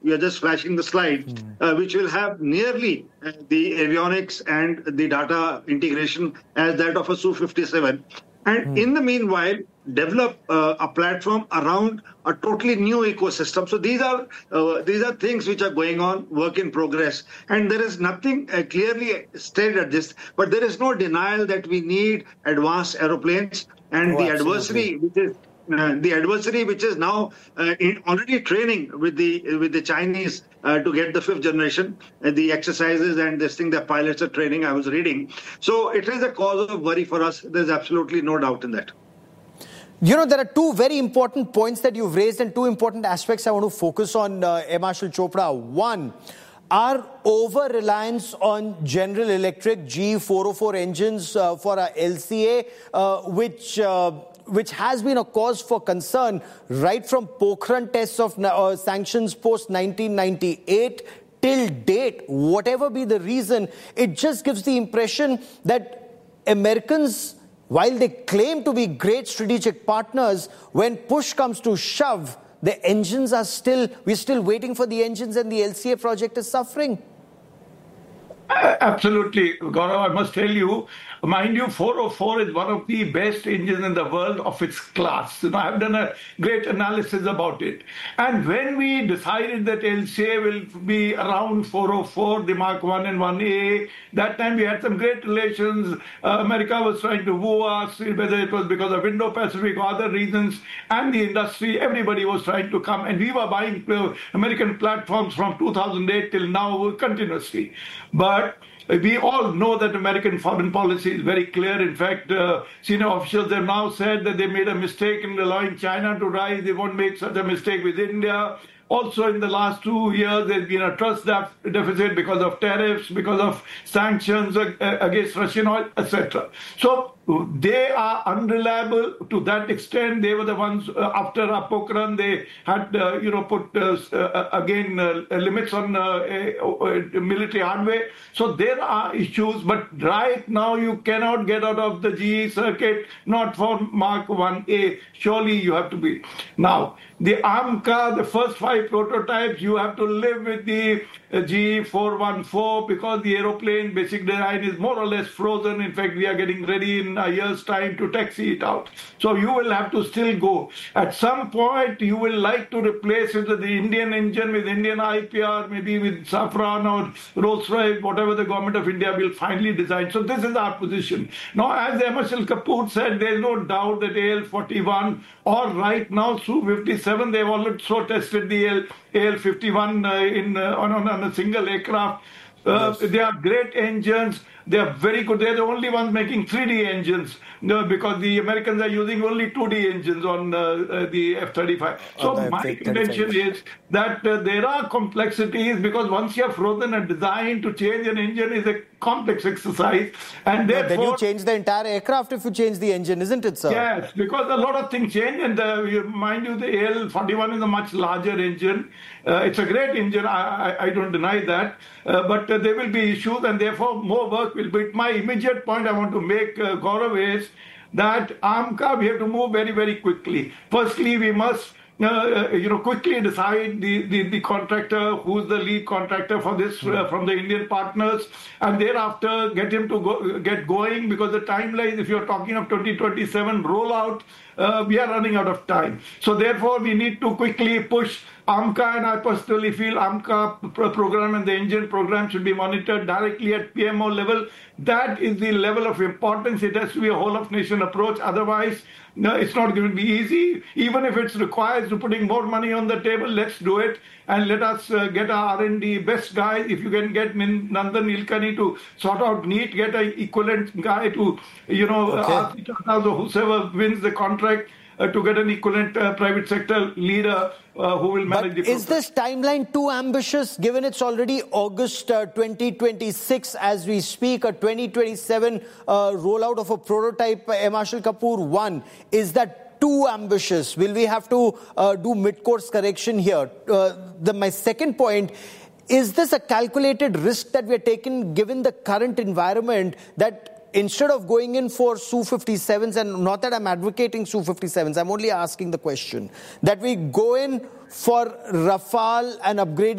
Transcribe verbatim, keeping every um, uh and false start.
we are just flashing the slide, mm. uh, which will have nearly uh, the avionics and the data integration as that of a S U fifty-seven. And mm. in the meanwhile, develop uh, a platform around a totally new ecosystem. So these are uh, these are things which are going on, work in progress. And there is nothing uh, clearly stated at this, but there is no denial that we need advanced aeroplanes. And oh, the absolutely. adversary, which is uh, the adversary, which is now uh, in already training with the with the Chinese uh, to get the fifth generation, uh, the exercises and this thing, the pilots are training. I was reading. So it is a cause of worry for us. There's absolutely no doubt in that. You know, there are two very important points that you've raised and two important aspects I want to focus on, uh, Air Marshal Chopra. One, our over-reliance on General Electric G E four oh four engines uh, for our L C A, uh, which uh, which has been a cause for concern right from Pokhran tests of uh, sanctions post nineteen ninety-eight till date. Whatever be the reason, it just gives the impression that Americans, while they claim to be great strategic partners, when push comes to shove, the engines are still, we're still waiting for the engines and the L C A project is suffering. Uh, absolutely, Gaurav. I must tell you, mind you, four oh four is one of the best engines in the world of its class. You know, I've done a great analysis about it. And when we decided that L C A will be around four oh four, the Mark one and one A, that time we had some great relations. Uh, America was trying to woo us, whether it was because of Indo-Pacific or other reasons, and the industry, everybody was trying to come. And we were buying uh, American platforms from two thousand eight till now continuously. But we all know that American foreign policy is very clear. In fact, uh, senior officials have now said that they made a mistake in allowing China to rise. They won't make such a mistake with India. Also, in the last two years, there's been a trust deficit because of tariffs, because of sanctions against Russian oil, et cetera. So they are unreliable to that extent. They were the ones uh, after Pokhran, they had, uh, you know, put uh, uh, again uh, limits on uh, uh, military hardware. So there are issues, but right now you cannot get out of the G E circuit, not for Mark one A. Surely you have to be. Now, the AMCA, the first five prototypes, you have to live with the uh, G E four one four because the aeroplane basic design is more or less frozen. In fact, we are getting ready in a year's time to taxi it out. So you will have to still go. At some point, you will like to replace it with the Indian engine, with Indian I P R, maybe with Safran or Rolls-Royce, whatever the government of India will finally design. So this is our position. Now, as Air Marshal Kapoor said, there is no doubt that A L forty-one or right now S U fifty-seven, they've also tested the A L fifty-one uh, in uh, on, on a single aircraft. Uh, yes. They are great engines. They are very good. They're the only ones making three D engines uh, because the Americans are using only two D engines on uh, uh, the F thirty-five. So oh, my contention is that uh, there are complexities because once you have frozen a design, to change an engine is a complex exercise. And yeah, then you change the entire aircraft if you change the engine, isn't it, sir? Yes, because a lot of things change. And uh, mind you, the A L forty-one is a much larger engine. Uh, it's a great engine. I, I, I don't deny that. Uh, but uh, there will be issues and therefore more work will be. My immediate point I want to make, uh, Gaurav, is that AMCA, we have to move very, very quickly. Firstly, we must Uh, you know, quickly decide the, the, the contractor, who's the lead contractor for this uh, from the Indian partners, and thereafter get him to go, get going, because the timeline, if you're talking of twenty twenty-seven rollout, uh, we are running out of time. So therefore, we need to quickly push AMCA, and I personally feel AMCA program and the engine program should be monitored directly at P M O level. That is the level of importance. It has to be a whole-of-nation approach. Otherwise, no, it's not going to be easy. Even if it requires to putting more money on the table, let's do it. And let us uh, get our R and D best guys. If you can get Nandan Nilekani to sort out NEAT, get an equivalent guy to, you know, okay. uh, whoever wins the contract, uh, to get an equivalent uh, private sector leader uh, who will manage but the process. Is this timeline too ambitious, given it's already August uh, twenty twenty-six as we speak, a twenty twenty-seven uh, rollout of a prototype uh, Air Marshal Kapoor one? Is that too ambitious? Will we have to uh, do mid-course correction here? Uh, the, my second point, is this a calculated risk that we are taking given the current environment, that instead of going in for S U fifty-sevens, and not that I'm advocating S U fifty-sevens, I'm only asking the question, that we go in for Rafale and upgraded